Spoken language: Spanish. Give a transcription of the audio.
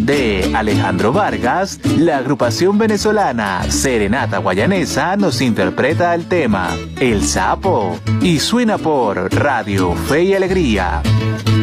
de Alejandro Vargas, la agrupación venezolana Serenata Guayanesa nos interpreta el tema El Sapo y suena por Radio Fe y Alegría.